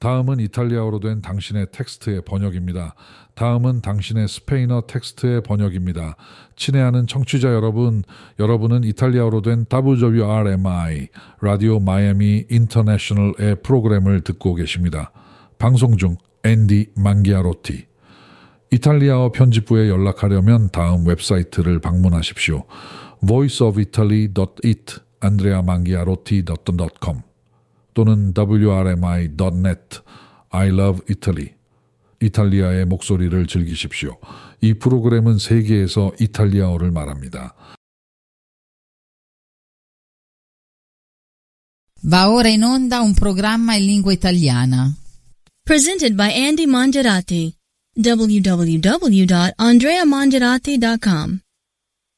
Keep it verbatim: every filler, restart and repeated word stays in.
다음은 이탈리아어로 된 당신의 텍스트의 번역입니다. 다음은 당신의 스페인어 텍스트의 번역입니다. 친애하는 청취자 여러분, 여러분은 이탈리아어로 된 더블유더블유알엠아이 라디오 마이애미 인터내셔널의 프로그램을 듣고 계십니다. 방송 중 앤디 망기아로티. 이탈리아어 편집부에 연락하려면 다음 웹사이트를 방문하십시오. voice of italy dot it andrea mangiarotti dot com 또는 더블유 알 엠 아이 닷 넷 I love Italy. 이탈리아의 목소리를 즐기십시오. 이 프로그램은 세계에서 이탈리아어를 말합니다. Va ora in onda un programma in lingua italiana. Presented by Andy Mangiarotti. w w w dot andrea mangiarotti dot com